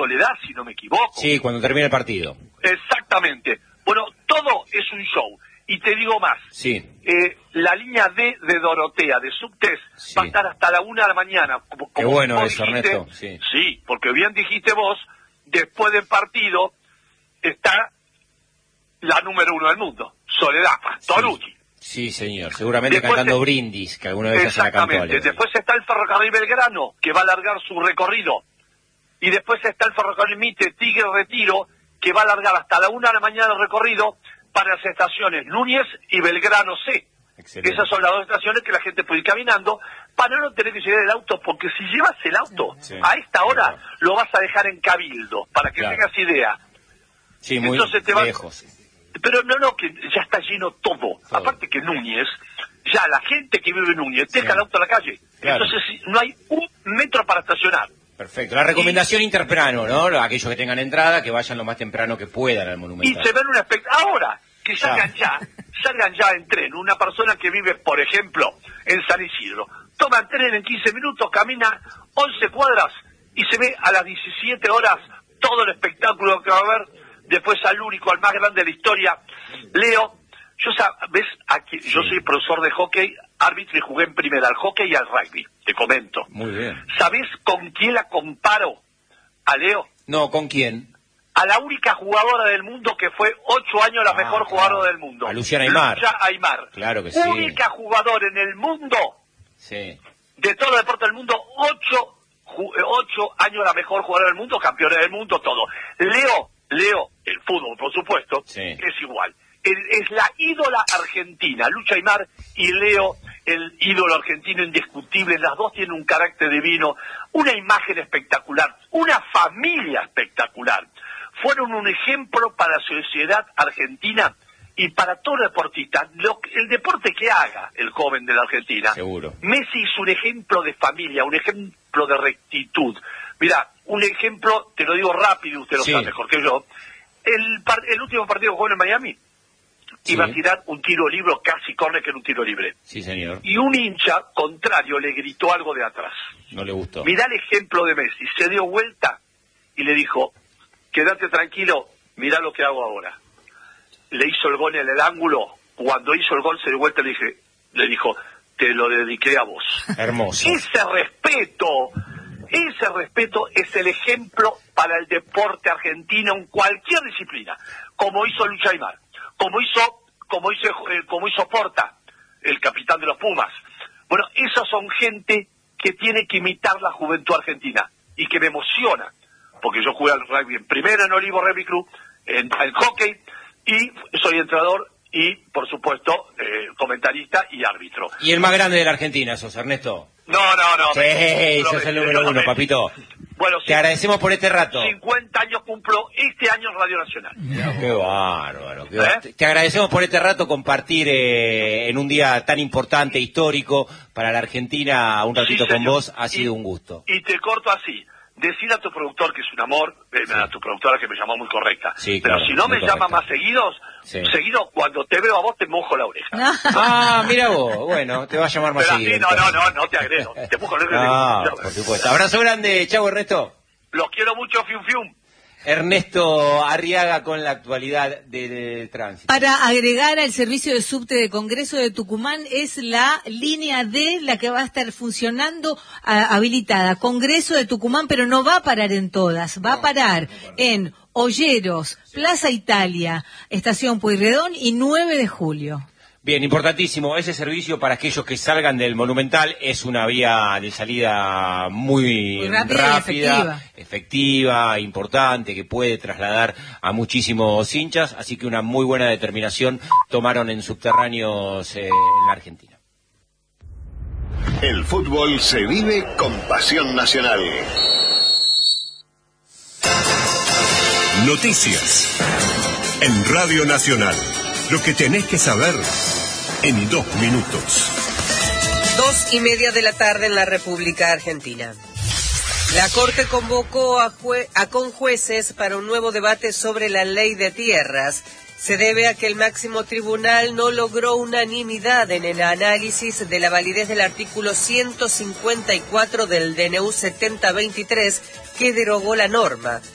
Soledad, si no me equivoco. Sí, cuando termina el partido. Exactamente. Bueno, todo es un show. Y te digo más. Sí. La línea D de Dorotea, de Subtes, va a estar hasta la 1 de la mañana. Qué bueno eso, dijiste, Ernesto. Sí. Sí, porque bien dijiste vos, después del partido está la número 1 del mundo, Soledad Pastorucci. Sí, señor. Seguramente Después cantando Brindis, que alguna vez ya se la cantó. Exactamente. Después está el Ferrocarril Belgrano, que va a alargar su recorrido. Y después está el Ferrocarril Mitre Tigre Retiro, que va a alargar hasta la 1 de la mañana el recorrido para las estaciones Núñez y Belgrano C. Excelente. Esas son las dos estaciones que la gente puede ir caminando para no tener que llevar el auto, porque si llevas el auto a esta hora lo vas a dejar en Cabildo, para que tengas idea. Sí, muy Entonces lejos. Pero no, que ya está lleno todo. Aparte que Núñez, ya la gente que vive en Núñez deja el auto a la calle. Claro. Entonces no hay un metro para estacionar. Perfecto. La recomendación intertemprano, ¿no? Aquellos que tengan entrada, que vayan lo más temprano que puedan al Monumental. Y se ven un espectáculo. Ahora, que salgan ya en tren. Una persona que vive, por ejemplo, en San Isidro, toma el tren en 15 minutos, camina 11 cuadras y se ve a las 17 horas todo el espectáculo que va a haber. Después al único, al más grande de la historia, Leo. Yo soy profesor de hockey, árbitro, y jugué en primera al hockey y al rugby, te comento. Muy bien. ¿Sabés con quién la comparo a Leo? No, ¿con quién? A la única jugadora del mundo que fue 8 años la mejor jugadora del mundo. A Luciana Aymar. Lucia Aymar. Claro que sí. Única jugadora en el mundo, de todos los deportes del mundo, 8 años la mejor jugadora del mundo, campeona del mundo, todo. Leo, el fútbol, por supuesto, es igual. Es la ídola argentina, Lucha Aymar, y Leo, el ídolo argentino indiscutible. Las dos tienen un carácter divino, una imagen espectacular, una familia espectacular. Fueron un ejemplo para la sociedad argentina y para todo deportista. El deporte que haga el joven de la Argentina. Seguro. Messi es un ejemplo de familia, un ejemplo de rectitud. Mirá, un ejemplo, te lo digo rápido, usted lo sabe mejor que yo. El último partido que jugó en Miami, iba a tirar un tiro libre, casi córner, que era un tiro libre. Sí, señor. Y un hincha contrario le gritó algo de atrás. No le gustó. Mirá el ejemplo de Messi. Se dio vuelta y le dijo, quédate tranquilo, mirá lo que hago ahora. Le hizo el gol en el ángulo. Cuando hizo el gol se dio vuelta y le dijo, te lo dediqué a vos. Hermoso. Ese respeto es el ejemplo para el deporte argentino en cualquier disciplina, como hizo Lucha Aymar, como hizo Porta, el capitán de los Pumas. Bueno, esos son gente que tiene que imitar la juventud argentina y que me emociona, porque yo jugué al rugby en primera en Olivo Rugby Club, en hockey, y soy entrenador y, por supuesto, comentarista y árbitro. Y el más grande de la Argentina, sos, Ernesto. No. Sí, sos el número 1, papito. Bueno, te agradecemos por este rato. 50 años cumplo este año en Radio Nacional. Qué bárbaro. Te agradecemos por este rato, compartir en un día tan importante, histórico, para la Argentina, un ratito con vos. Ha sido un gusto. Y te corto así. Decir a tu productor que es un amor, a tu productora que me llamó muy correcta. Sí, pero claro, si no me correcta. llama más seguido, cuando te veo a vos te mojo la oreja. Mira vos, bueno, te va a llamar más pero seguido. No te agredo, te mojo la oreja. Por supuesto. Abrazo grande, chau Ernesto. Los quiero mucho, fium fium. Ernesto Arriaga con la actualidad del tránsito. Para agregar al servicio de subte de Congreso de Tucumán es la línea D la que va a estar funcionando habilitada. Congreso de Tucumán, pero no va a parar en todas. Va a parar en Olleros, Plaza Italia, Estación Pueyrredón y 9 de julio. Bien, importantísimo. Ese servicio para aquellos que salgan del Monumental es una vía de salida muy rápida, efectiva, importante, que puede trasladar a muchísimos hinchas. Así que una muy buena determinación tomaron en subterráneos en la Argentina. El fútbol se vive con pasión nacional. Noticias en Radio Nacional. Lo que tenés que saber en 2 minutos. 2:30 de la tarde en la República Argentina. La Corte convocó a conjueces para un nuevo debate sobre la ley de tierras. Se debe a que el máximo tribunal no logró unanimidad en el análisis de la validez del artículo 154 del DNU 7023 que derogó la norma.